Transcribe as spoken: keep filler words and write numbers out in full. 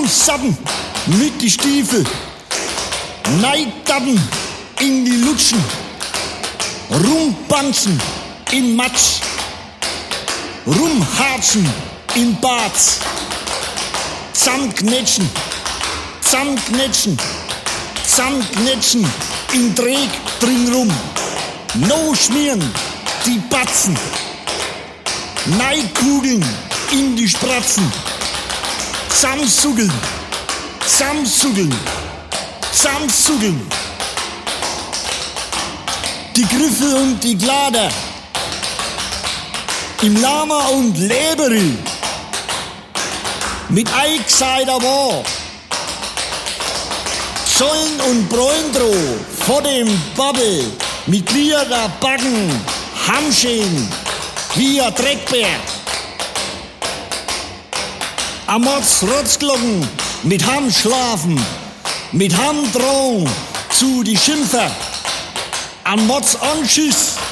Sappen mit die Stiefel, Neidappen in die Lutschen, Rumbanzen im Matsch, Rumharzen im Bad, Zusammenknetschen, Zusammenknetschen, Zusammenknetschen im Dreck drin rum, no schmieren die Batzen, Neikugeln in die Spratzen, Zusammensugeln, Zusammensugeln, Zusammensugeln. Die Griffel und die Glader im Lama und Leberl mit eingeseiter War. Zollen und Bräundro vor dem Babbel mit Lieder Backen, Hamschen wie ein Dreckbär. Amorts Rotzglocken mit Ham schlafen, mit Ham drohen zu die Schimpfer. An Mods Anschiss